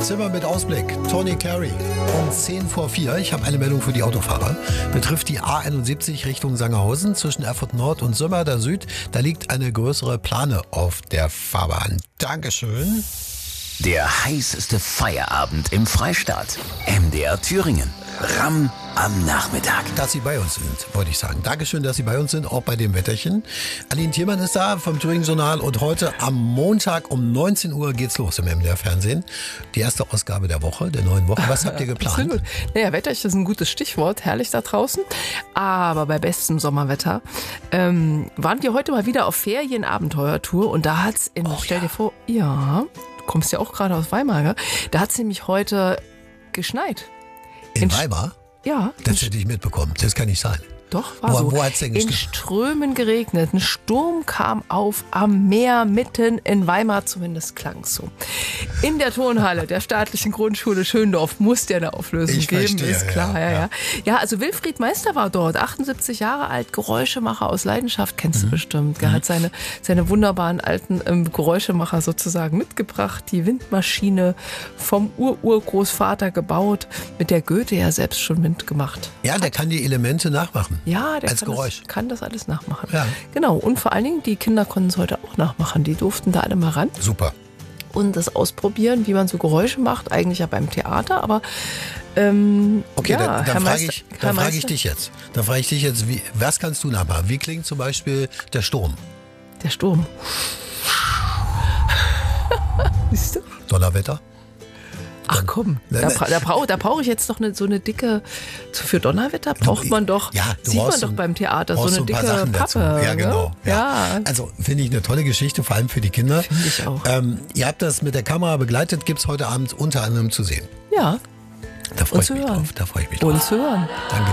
sind wir mit Ausblick. Tony Carey um 10 vor 4. Ich habe eine Meldung für die Autofahrer. Betrifft die A71 Richtung Sangerhausen zwischen Erfurt Nord und Sömmerda Süd. Da liegt eine größere Plane auf der Fahrbahn. Dankeschön. Der heißeste Feierabend im Freistaat. MDR Thüringen. Ramm am Nachmittag. Dass Sie bei uns sind, wollte ich sagen. Dankeschön, dass Sie bei uns sind, auch bei dem Wetterchen. Aline Thiermann ist da vom Thüringen-Journal und heute am Montag um 19 Uhr geht's los im MDR-Fernsehen. Die erste Ausgabe der Woche, der neuen Woche. Was habt ihr geplant? Sehr gut. Naja, Wetterchen ist ein gutes Stichwort. Herrlich da draußen. Aber bei bestem Sommerwetter waren wir heute mal wieder auf Ferienabenteuertour und da hat's stell dir vor, ja, du kommst ja auch gerade aus Weimar, gell? Da hat's nämlich heute geschneit. In Weimar? Ja. Das hätte ich mitbekommen. Das kann nicht sein. Doch, war so. Wo hat's denn in geschneit? Strömen geregnet. Ein Sturm kam auf am Meer, mitten in Weimar, zumindest klang es so. In der Turnhalle der staatlichen Grundschule Schöndorf muss ja eine Auflösung geben, verstehe, ist klar. ja. Ja, also Wilfried Meister war dort, 78 Jahre alt, Geräuschemacher aus Leidenschaft, kennst du bestimmt. Er hat seine wunderbaren alten Geräuschemacher sozusagen mitgebracht, die Windmaschine vom Urgroßvater gebaut, mit der Goethe ja selbst schon Wind gemacht. Ja, der kann die Elemente nachmachen. Ja, der als Geräusch. kann das alles nachmachen. Ja. Genau, und vor allen Dingen, die Kinder konnten es heute auch nachmachen. Die durften da alle mal ran Super. und das ausprobieren, wie man so Geräusche macht. Eigentlich ja beim Theater, aber Okay, ja, dann frage Meister- ich, Herr dann frage Meister- ich dich jetzt. Was kannst du nachmachen? Wie klingt zum Beispiel der Sturm? Der Sturm. Siehst du? Donnerwetter? Ach komm, da brauche ich jetzt noch so eine dicke, für Donnerwetter braucht man doch, Ja, du sieht man brauchst doch beim Theater, so brauchst eine ein paar dicke Sachen dazu. Pappe. Ja, genau. Ne? Ja. Also finde ich eine tolle Geschichte, vor allem für die Kinder. Finde ich auch. Ihr habt das mit der Kamera begleitet, gibt es heute Abend unter anderem zu sehen. Ja, Da freue und ich zu mich hören. drauf. Da freue ich mich drauf. Und zu hören. Danke.